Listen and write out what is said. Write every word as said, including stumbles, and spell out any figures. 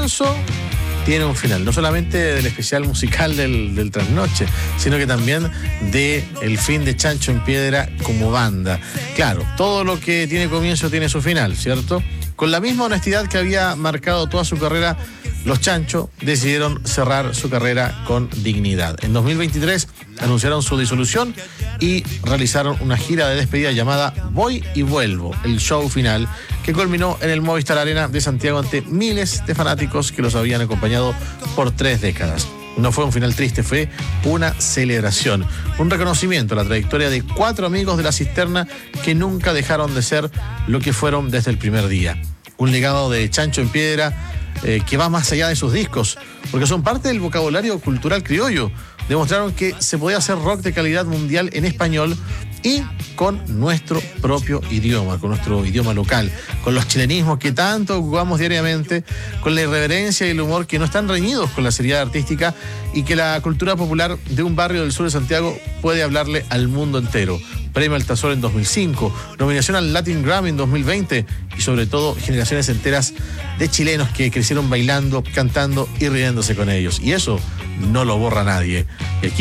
comienzo tiene un final, no solamente del especial musical del, del Trasnoche, sino que también del fin de Chancho en Piedra como banda. Claro, todo lo que tiene comienzo tiene su final, ¿cierto? Con la misma honestidad que había marcado toda su carrera, los Chancho decidieron cerrar su carrera con dignidad. En dos mil veintitrés anunciaron su disolución y realizaron una gira de despedida llamada Voy y Vuelvo, el show final, que culminó en el Movistar Arena de Santiago ante miles de fanáticos que los habían acompañado por tres décadas. No fue un final triste, fue una celebración, un reconocimiento a la trayectoria de cuatro amigos de la cisterna que nunca dejaron de ser lo que fueron desde el primer día. Un legado de Chancho en Piedra eh, que va más allá de sus discos, porque son parte del vocabulario cultural criollo. Demostraron que se podía hacer rock de calidad mundial en español y con nuestro propio idioma, con nuestro idioma local, con los chilenismos que tanto ocupamos diariamente, con la irreverencia y el humor que no están reñidos con la seriedad artística y que la cultura popular de un barrio del sur de Santiago puede hablarle al mundo entero. Premio Altazor en dos mil cinco, nominación al Latin Grammy en dos mil veinte y sobre todo generaciones enteras de chilenos que crecieron bailando, cantando y riéndose con ellos. Y eso no lo borra nadie. Y aquí